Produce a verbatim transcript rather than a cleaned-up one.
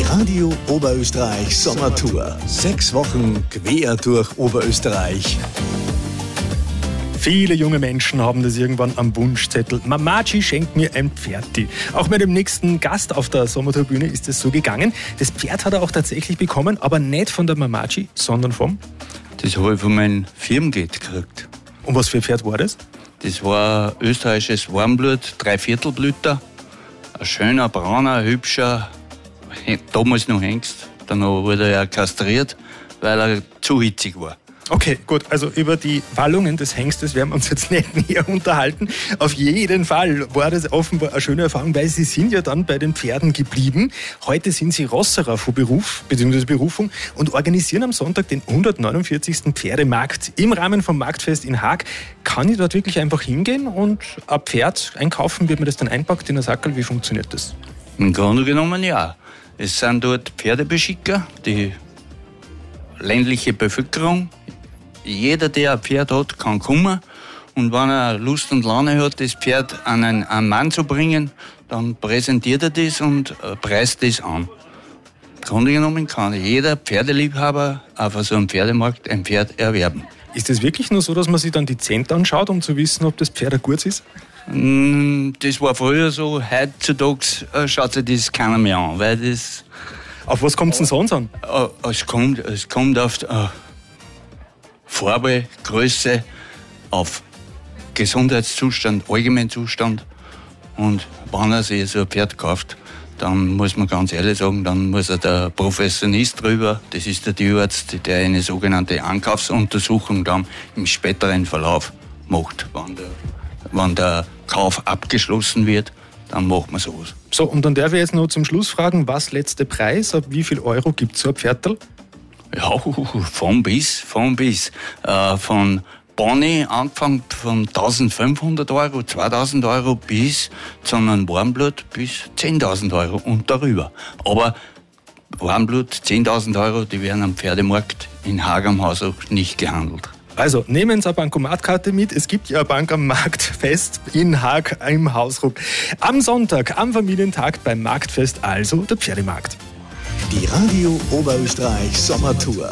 Radio Oberösterreich Sommertour. Sechs Wochen quer durch Oberösterreich. Viele junge Menschen haben das irgendwann am Wunschzettel. Mamaci schenkt mir ein Pferdi. Auch mit dem nächsten Gast auf der Sommertourbühne ist es so gegangen. Das Pferd hat er auch tatsächlich bekommen, aber nicht von der Mamaci, sondern vom... Das habe ich von meinem Firmengeld gekriegt. Und was für ein Pferd war das? Das war ein österreichisches Warmblut, Dreiviertelblüter. Ein schöner, brauner, hübscher, damals noch Hengst. Dann wurde er kastriert, weil er zu hitzig war. Okay, gut, also über die Wallungen des Hengstes werden wir uns jetzt nicht näher unterhalten. Auf jeden Fall war das offenbar eine schöne Erfahrung, weil Sie sind ja dann bei den Pferden geblieben. Heute sind Sie Rosserer von Beruf, bzw. Berufung und organisieren am Sonntag den hundertneunundvierzigsten Pferdemarkt im Rahmen vom Marktfest in Haag. Kann ich dort wirklich einfach hingehen und ein Pferd einkaufen? Wird mir das dann einpackt in ein Sackerl? Wie funktioniert das? Im Grunde genommen ja. Es sind dort Pferdebeschicker, die ländliche Bevölkerung. Jeder, der ein Pferd hat, kann kommen. Und wenn er Lust und Laune hat, das Pferd an einen, einen Mann zu bringen, dann präsentiert er das und preist das an. Im Grunde genommen kann jeder Pferdeliebhaber auf so einem Pferdemarkt ein Pferd erwerben. Ist es wirklich nur so, dass man sich dann die Zehnte anschaut, um zu wissen, ob das Pferd ein gutes ist? Das war früher so. Heutzutage schaut sich das keiner mehr an. Weil das, auf was kommt es denn sonst an? Es kommt, es kommt auf uh, Farbe, Größe, auf Gesundheitszustand, Allgemeinzustand. Und wenn er sich so ein Pferd kauft, dann muss man ganz ehrlich sagen, dann muss er der Professionist drüber, das ist der Tierarzt, der eine sogenannte Ankaufsuntersuchung dann im späteren Verlauf macht. Wenn der, wenn der Kauf abgeschlossen wird, dann macht man sowas. So, und dann darf ich jetzt noch zum Schluss fragen, was letzte Preis, ab wie viel Euro gibt es so ein Pferdl? Ja, von bis, von bis. Äh, von Pony angefangen von eintausendfünfhundert Euro, zweitausend Euro bis zu einem Warmblut bis zehntausend Euro und darüber. Aber Warmblut, zehntausend Euro, die werden am Pferdemarkt in Haag am Haus auch nicht gehandelt. Also nehmen Sie eine Bankomatkarte mit. Es gibt ja eine Bank am Marktfest in Haag im Hausruck. Am Sonntag, am Familientag beim Marktfest, also der Pferdemarkt. Die Radio Oberösterreich Sommertour.